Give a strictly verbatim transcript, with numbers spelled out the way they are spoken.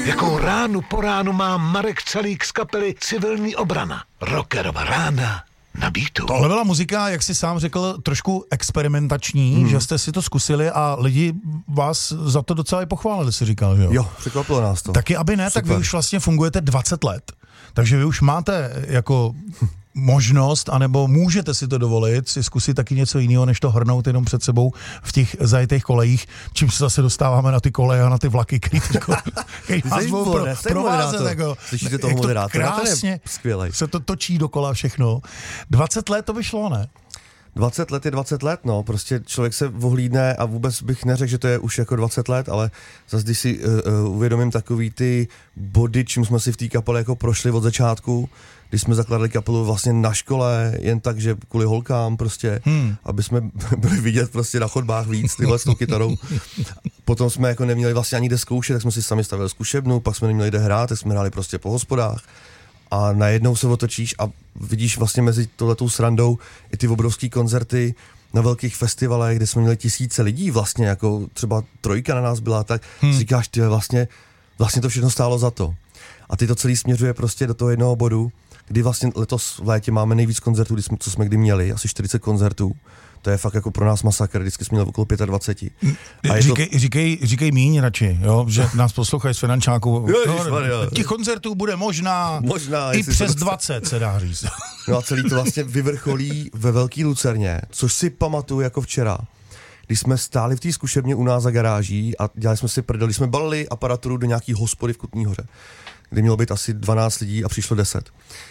Jakou ránu po ránu má Marek Calík z kapely Civilní obrana. Rockerova rána na beatu. Tohle byla muzika, jak jsi sám řekl, trošku experimentační, hmm. že jste si to zkusili a lidi vás za to docela i pochválili, si říkal, že jo? Jo, překvapilo nás to. Taky aby ne, Super. Tak vy už vlastně fungujete dvacet let. Takže vy už máte jako možnost, anebo můžete si to dovolit, si zkusit taky něco jiného, než to hrnout jenom před sebou v těch zajetých kolejích, čím se zase dostáváme na ty koleje a na ty vlaky, který, který vás budou pro, provázet. Jako, slyšíte toho moderátora? Krásně se to točí dokola všechno. dvacet let to vyšlo, ne? dvacet let je dvacet let, no, prostě člověk se ohlídne a vůbec bych neřekl, že to je už jako dvacet let, ale zase když si uh, uh, uvědomím takový ty body, čím jsme si v té kapele jako prošli od začátku, když jsme zakladali kapelu vlastně na škole, jen tak, že kvůli holkám prostě, hmm. aby jsme byli vidět prostě na chodbách víc, tyhle s tou kytarou. Potom jsme jako neměli vlastně ani kde zkoušet, tak jsme si sami stavili zkušebnu, pak jsme neměli kde hrát, tak jsme hráli prostě po hospodách. A najednou se otočíš a vidíš vlastně mezi tohletou srandou i ty obrovský koncerty na velkých festivalech, kde jsme měli tisíce lidí vlastně, jako třeba Trojka na nás byla, tak hmm. si říkáš, ty vlastně, vlastně to všechno stálo za to. A ty to celý směřuje prostě do toho jednoho bodu, kdy vlastně letos v létě máme nejvíc koncertů, co jsme kdy měli, asi čtyřicet koncertů. To je fakt jako pro nás masakr, vždycky jsme měli okolo dvacet pět. A říkej, to... říkej, říkej míň radši, jo, že nás poslouchají z finančáku. No, těch koncertů bude možná, možná i přes to... dvacet, se dá říct. No a celý to vlastně vyvrcholí ve Velký Lucerně, což si pamatuju jako včera, když jsme stáli v té zkušebně u nás za garáží a dělali jsme si prdel, když jsme balili aparaturu do nějaký hospody v Kutní Hoře, kde mělo být asi dvanáct lidí a přišlo deset.